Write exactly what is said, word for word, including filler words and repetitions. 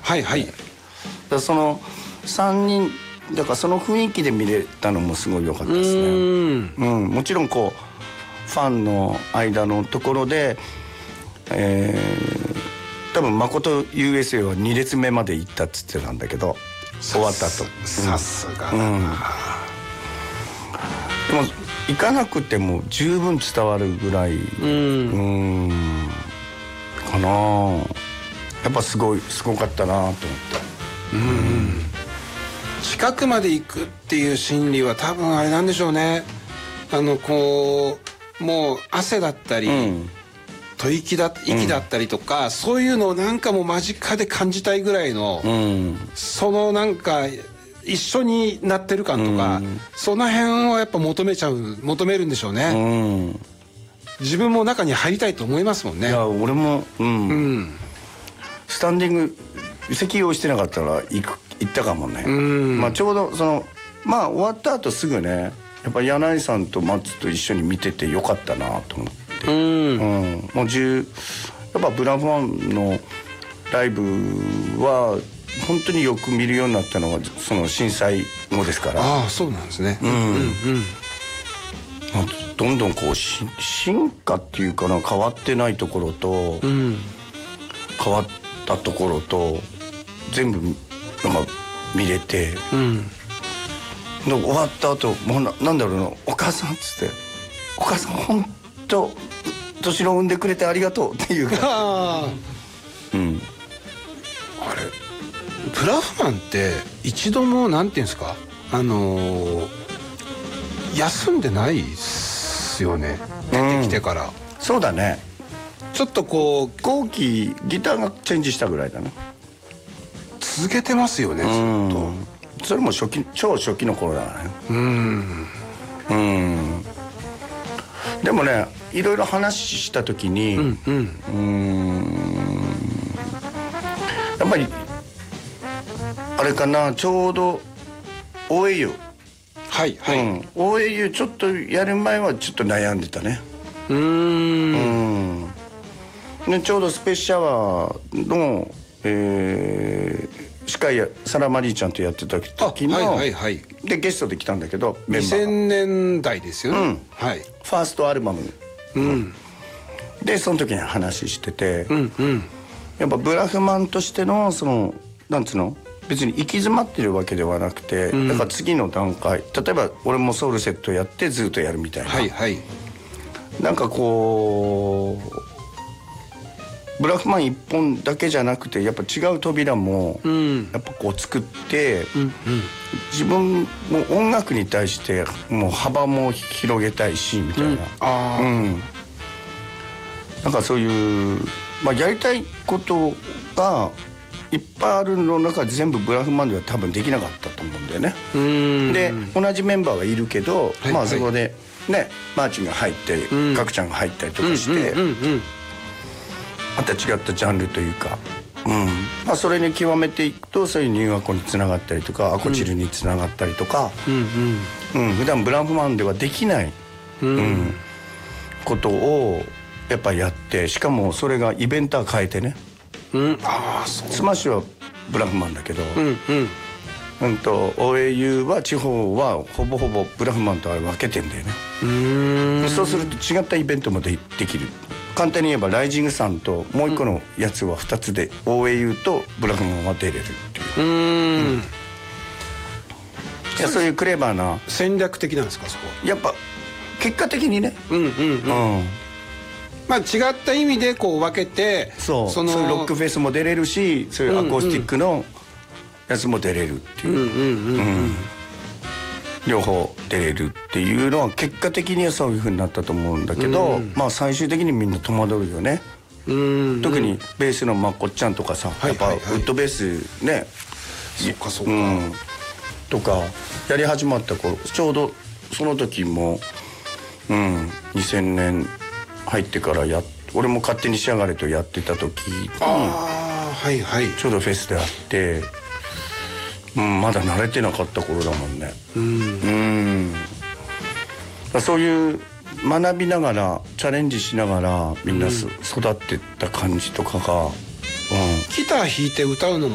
はいはい。 だからそのさんにんだからその雰囲気で見れたのもすごい良かったですね。うん、うん、もちろんこうファンの間のところで、えー、多分誠 ユーエスエー はに列目まで行ったっつってたんだけど終わった後さすがだな、うん、でも行かなくても十分伝わるぐらい、うん、うんかな。やっぱすごいすごかったなと思って、うんうん、 近くまで行くっていう心理は多分あれなんでしょうね。あのこうもう汗だったり、うん、吐息だ息だったりとか、うん、そういうのをなんかもう間近で感じたいぐらいの、うん、そのなんか一緒になってる感とか、うん、その辺をやっぱ求めちゃう求めるんでしょうね、うん、自分も中に入りたいと思いますもんね。 いや俺も、うんうん、スタンディング席用意してなかったら行く行ったかもね、うん、まあちょうどそのまあ終わった後すぐねやっぱ柳井さんと松と一緒に見ててよかったなと思って、うんうん、もうじゅうやっぱブラフマンのライブは本当によく見るようになったのがその震災後ですから。 ああそうなんですね、うんうんうん、 どんどんこう進化っていうかな変わってないところと、うん、変わったところと全部なんか見れて、うん、終わった後もう な, なんだろうなお母さんっつってお母さん本当年の産んでくれてありがとうっていうかあ、 うん、あれブラフマンって一度もなんていうんですかあのー、休んでないっすよね出てきてから、うん、 そうだねちょっとこう後期ギターがチェンジしたぐらいだね続けてますよねずっと。それも初期超初期の頃だね。うんうんでもねいろいろ話した時にうんうんうんやっぱりあれかなちょうど オーエーユーはいはい、うん、 オーエーユー ちょっとやる前はちょっと悩んでたね。うーんうんちょうどスペースシャワーの、えー司会やサラマリーちゃんとやってた時の、はいはいはい、でゲストで来たんだけどメンバーがにせんねんだいですよね、うんはい、 ファーストアルバム、うん、でその時に話してて、うんうん、やっぱブラフマンとしてのそのなんつうの別に行き詰まってるわけではなくて、うん、だから次の段階例えば俺もソウルセットやってずっとやるみたいな、はいはい、なんかこうブラフマン一本だけじゃなくてやっぱ違う扉もやっぱこう作って、うんうん、自分も音楽に対してもう幅も広げたいしみたいな、うんあうん、なんかそういう、まあ、やりたいことがいっぱいあるの中で全部ブラフマンでは多分できなかったと思うんだよね。うんで同じメンバーはいるけど、はいはい、まあそこでねマーチンが入ってガクちゃんが入ったりとかして、うんうんうんうんまた違ったジャンルというか、うんまあ、それに極めていくとそういうニューアコにつながったりとかアコチルにつながったりとか、うんうんうん、普段ブラフマンではできない、うんうん、ことをやっぱりやってしかもそれがイベンター変えてね、うん、あそうスマッシュはブラフマンだけど、うんうんうん、と オーエーユー は地方はほぼほぼブラフマンとあれ分けてんだよね。うーんそうすると違ったイベントも で, できる。簡単に言えばライジングさんともう一個のやつはふたつで オーエーユー とブラフマンは出れるっていう。うーん、うん、いやそういうクレバーな戦略的なんですかそこ。 やっぱ結果的にね。うんうんうん。うんまあ違った意味でこう分けてそうそのそういうロックフェスも出れるしそういうアコースティックのやつも出れるっていう。うんうんうんうん。両方出れるっていうのは結果的にはそういう風になったと思うんだけど、うん、まあ最終的にみんな戸惑うよね、うんうん、特にベースのまこっちゃんとかさ、はいはいはい、やっぱウッドベースねそっかそっか、うん、 とかやり始まった頃ちょうどその時も、うん、にせんねん入ってからや俺も勝手に仕上がれとやってた時にあ、はいはい、ちょうどフェスであってうん、まだ慣れてなかった頃だもんね。うんうんそういう学びながらチャレンジしながらみんなす、うん、育ってった感じとかが、うん、 ギター弾いて歌うのも